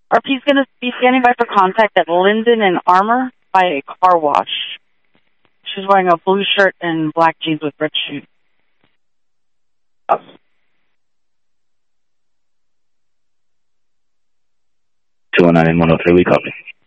RP's going to be standing by for contact at Linden and Armour by a car wash. She's wearing a blue shirt and black jeans with red shoes. 209 and 103, we copy.